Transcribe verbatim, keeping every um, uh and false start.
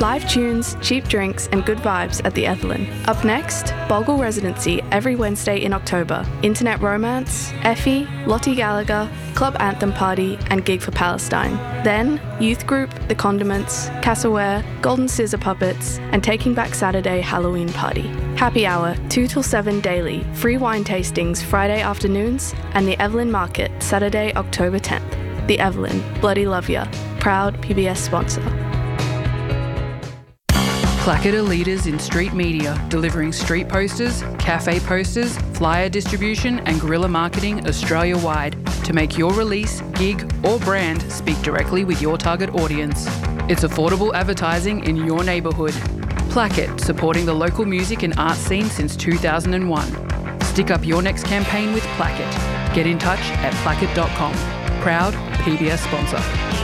Live tunes, cheap drinks and good vibes at the Evelyn. Up next, Bogle Residency every Wednesday in October. Internet Romance, Effie, Lottie Gallagher, Club Anthem Party and Gig for Palestine. Then, Youth Group, The Condiments, Cassaware, Golden Scissor Puppets and Taking Back Saturday Halloween Party. Happy Hour, two till seven daily, free wine tastings Friday afternoons and the Evelyn Market Saturday, October tenth. The Evelyn, Bloody Love Ya, proud P B S sponsor. Placket are leaders in street media, delivering street posters, cafe posters, flyer distribution and guerrilla marketing Australia-wide to make your release, gig or brand speak directly with your target audience. It's affordable advertising in your neighbourhood. Placket, supporting the local music and art scene since two thousand one. Stick up your next campaign with Placket. Get in touch at placket dot com. Proud P B S sponsor.